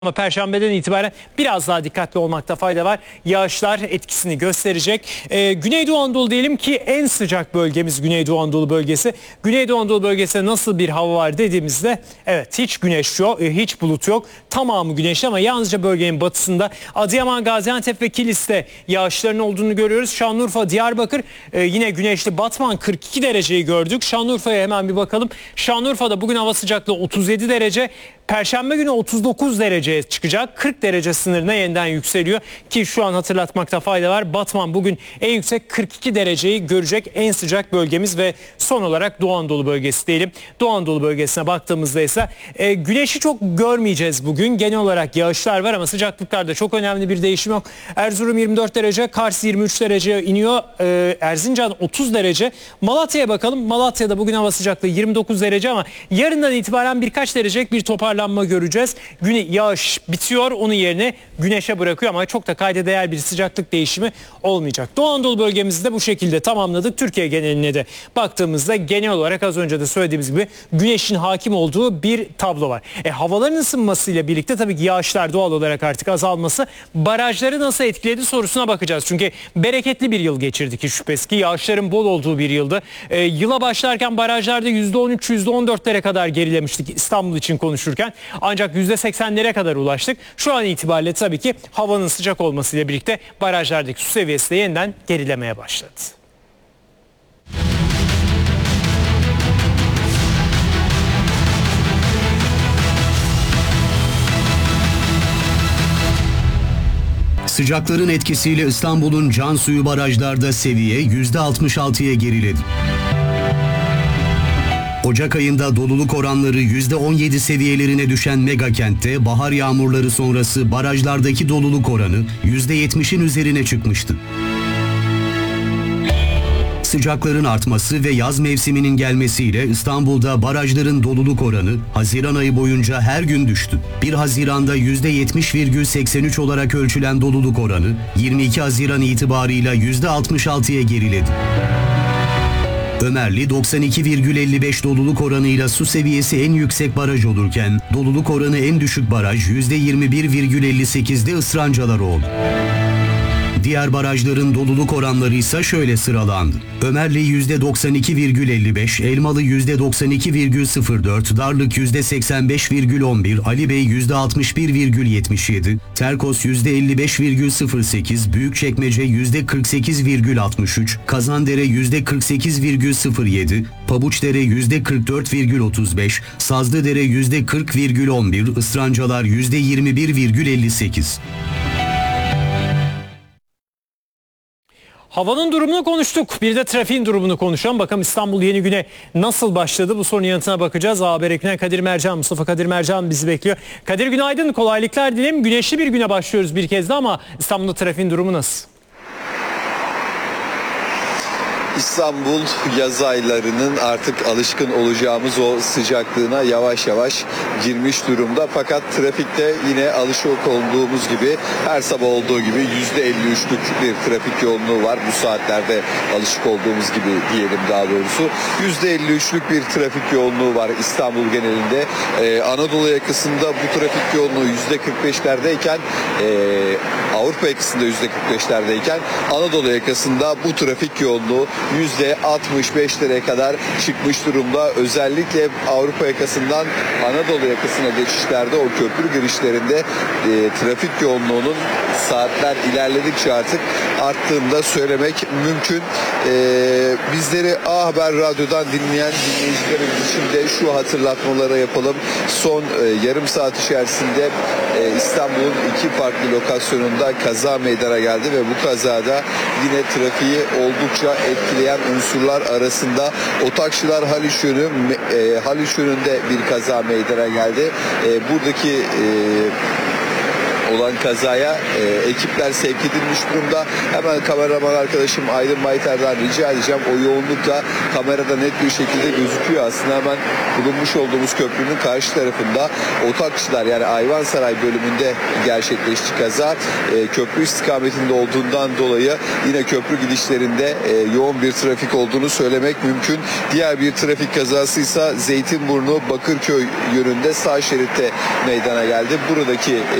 Ama Perşembeden itibaren biraz daha dikkatli olmakta fayda var. Yağışlar etkisini gösterecek. Güneydoğu Anadolu diyelim ki en sıcak bölgemiz Güneydoğu Anadolu bölgesi. Güneydoğu Anadolu bölgesinde nasıl bir hava var dediğimizde evet hiç güneş yok, hiç bulut yok. Tamamı güneşli ama yalnızca bölgenin batısında Adıyaman, Gaziantep ve Kilis'te yağışların olduğunu görüyoruz. Şanlıurfa, Diyarbakır yine güneşli. Batman 42 dereceyi gördük. Şanlıurfa'ya hemen bir bakalım. Şanlıurfa'da bugün hava sıcaklığı 37 derece. Perşembe günü 39 dereceye çıkacak. 40 derece sınırına yeniden yükseliyor ki şu an hatırlatmakta fayda var. Batman bugün en yüksek 42 dereceyi görecek, en sıcak bölgemiz ve son olarak Doğu Anadolu bölgesi diyelim. Doğu Anadolu bölgesine baktığımızda ise güneşi çok görmeyeceğiz bugün. Genel olarak yağışlar var ama sıcaklıklarda çok önemli bir değişim yok. Erzurum 24 derece, Kars 23 dereceye iniyor. Erzincan 30 derece. Malatya'ya bakalım. Malatya'da bugün hava sıcaklığı 29 derece ama yarından itibaren birkaç derecelik bir toparlanma göreceğiz. Yağış bitiyor, onun yerine güneşe bırakıyor ama çok da kayda değer bir sıcaklık değişimi olmayacak. Doğu Anadolu bölgemizi de bu şekilde tamamladık. Türkiye geneline de baktığımızda genel olarak az önce de söylediğimiz gibi güneşin hakim olduğu bir tablo var. Havaların ısınmasıyla birlikte tabii ki yağışlar doğal olarak artık azalması barajları nasıl etkiledi sorusuna bakacağız. Çünkü bereketli bir yıl geçirdik hiç şüphesiz ki. Yağışların bol olduğu bir yıldı. Yıla başlarken barajlarda %13, %14'lere kadar gerilemiştik İstanbul için konuşurken. Ancak %80'lere kadar ulaştık. Şu an itibariyle tabii ki havanın sıcak olmasıyla birlikte barajlardaki su seviyesi de yeniden gerilemeye başladı. Sıcakların etkisiyle İstanbul'un can suyu barajlarda seviye %66'ya geriledi. Ocak ayında doluluk oranları %17 seviyelerine düşen mega kentte bahar yağmurları sonrası barajlardaki doluluk oranı %70'in üzerine çıkmıştı. Sıcakların artması ve yaz mevsiminin gelmesiyle İstanbul'da barajların doluluk oranı Haziran ayı boyunca her gün düştü. 1 Haziran'da %70,83 olarak ölçülen doluluk oranı 22 Haziran itibarıyla %66'ya geriledi. Ömerli 92,55 doluluk oranıyla su seviyesi en yüksek baraj olurken doluluk oranı en düşük baraj %21,58'de Israncalar oldu. Diğer barajların doluluk oranları ise şöyle sıralandı. Ömerli %92,55, Elmalı %92,04, Darlık %85,11, Ali Bey %61,77, Terkos %55,08, Büyükçekmece %48,63, Kazandere %48,07, Pabuçdere %44,35, Sazlıdere %40,11, Israncalar %21,58. Havanın durumunu konuştuk. Bir de trafiğin durumunu konuşalım. Bakalım İstanbul yeni güne nasıl başladı? Bu sorunun yanıtına bakacağız. Haber ekibinden Kadir Mercan, Mustafa Kadir Mercan bizi bekliyor. Kadir günaydın, kolaylıklar dilerim. Güneşli bir güne başlıyoruz bir kez daha ama İstanbul'da trafiğin durumu nasıl? İstanbul yaz aylarının artık alışkın olacağımız o sıcaklığına yavaş yavaş girmiş durumda. Fakat trafikte yine alışık olduğumuz gibi her sabah olduğu gibi %53'lük bir trafik yoğunluğu var. Bu saatlerde alışık olduğumuz gibi diyelim daha doğrusu. %53'lük bir trafik yoğunluğu var İstanbul genelinde. Anadolu yakasında bu trafik yoğunluğu %45'lerdeyken Avrupa yakasında %45'lerdeyken Anadolu yakasında bu trafik yoğunluğu %65'lere kadar çıkmış durumda. Özellikle Avrupa yakasından Anadolu yakasına geçişlerde o köprü girişlerinde trafik yoğunluğunun saatler ilerledikçe artık arttığını da söylemek mümkün. Bizleri A Haber Radyo'dan dinleyen dinleyicilerimiz için de şu hatırlatmaları yapalım. Son yarım saat içerisinde İstanbul'un 2 farklı lokasyonunda kaza meydana geldi ve bu kazada yine trafiği oldukça etkileyen unsurlar arasında Otakçılar Haliç yönünde bir kaza meydana geldi. Buradaki olan kazaya ekipler sevk edilmiş durumda. Hemen kameraman arkadaşım Aydın Baytar'dan rica edeceğim. O yoğunlukla kamerada net bir şekilde gözüküyor. Aslında hemen bulunmuş olduğumuz köprünün karşı tarafında Otakçılar yani Ayvansaray bölümünde gerçekleşti kaza. Köprü istikametinde olduğundan dolayı yine köprü gidişlerinde yoğun bir trafik olduğunu söylemek mümkün. Diğer bir trafik kazasıysa Zeytinburnu Bakırköy yönünde sağ şeritte meydana geldi. Buradaki